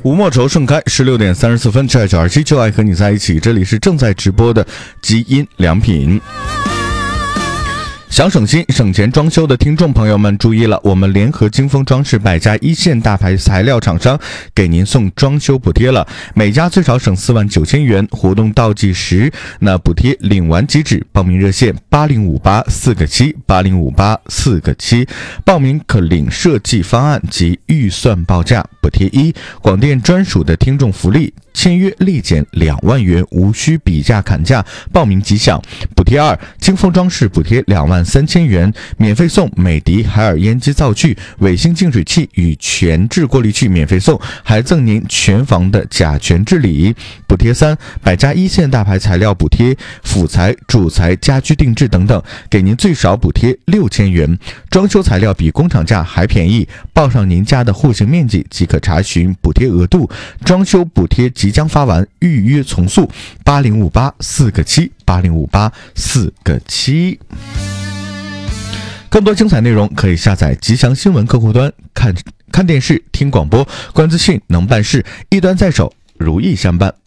吴莫愁盛开，16点34分，这927就爱和你在一起。这里是正在直播的基因良品。想省心省钱装修的听众朋友们注意了，我们联合金丰装饰百家一线大牌材料厂商给您送装修补贴了，每家最少省49000元，活动倒计时，那补贴领完即止。报名热线8058-4个7 8058-4个7，报名可领设计方案及预算报价。补贴1，广电专属的听众福利，签约立减2万元，无需比价砍价，报名即享。补贴2，金丰装饰补贴23000元，免费送美的海尔烟机灶具、伟星净水器与全制过滤器免费送，还赠您全房的甲醛治理。补贴3，百家一线大牌材料补贴，辅材、主材、家居定制等等，给您最少补贴6000元，装修材料比工厂价还便宜，报上您家的户型面积即可查询补贴额度。装修补贴即将发完，预约从速，8058-4个7 8058-4个7。更多精彩内容可以下载吉祥新闻客户端，看电视、听广播，关资讯能办事，一端在手，如意相伴。